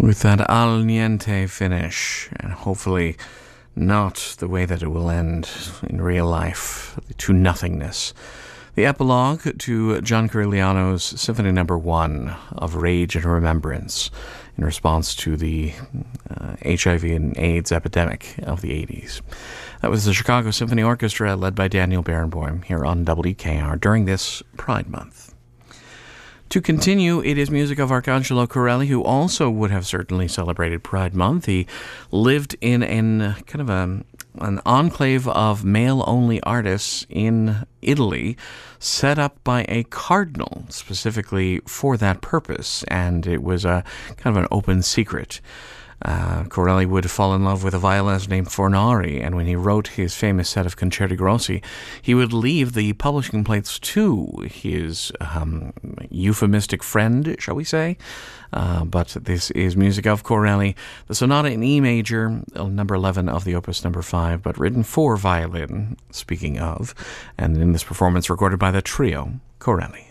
With that al niente finish, and hopefully not the way that it will end in real life, to nothingness. The epilogue to John Corigliano's Symphony No. 1 of Rage and Remembrance in response to the HIV and AIDS epidemic of the 80s. That was the Chicago Symphony Orchestra led by Daniel Barenboim here on WKR during this Pride Month. To continue, it is music of Arcangelo Corelli, who also would have certainly celebrated Pride Month. He lived in an enclave of male-only artists in Italy, set up by a cardinal specifically for that purpose, and it was a kind of an open secret. Corelli would fall in love with a violinist named Fornari, and when he wrote his famous set of Concerti Grossi, he would leave the publishing plates to his euphemistic friend, shall we say. But this is music of Corelli, the Sonata in E major, number 11 of the Opus number 5, but written for violin, speaking of, and in this performance recorded by the trio Corelli.